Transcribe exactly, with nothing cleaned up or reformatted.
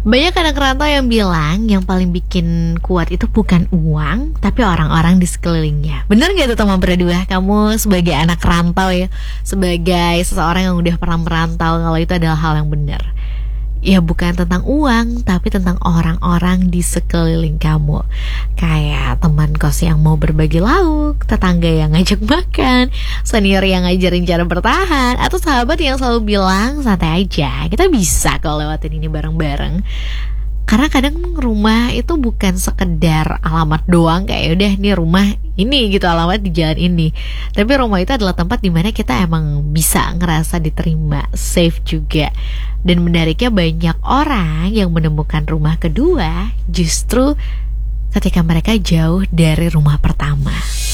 Banyak anak rantau yang bilang yang paling bikin kuat itu bukan uang, tapi orang-orang di sekelilingnya. Bener gak tuh teman berdua? Kamu sebagai anak rantau ya, sebagai seseorang yang udah pernah merantau, kalau itu adalah hal yang benar. Ya bukan tentang uang, tapi tentang orang-orang di sekeliling kamu. Kayak teman kos yang mau berbagi lauk, tetangga yang ngajak makan, senior yang ngajarin cara bertahan, atau sahabat yang selalu bilang santai aja, kita bisa kok lewatin ini bareng-bareng. Karena kadang rumah itu bukan sekedar alamat doang, kayak udah nih rumah ini gitu, alamat di jalan ini. Tapi rumah itu adalah tempat dimana kita emang bisa ngerasa diterima, safe juga. Dan menariknya, banyak orang yang menemukan rumah kedua justru ketika mereka jauh dari rumah pertama.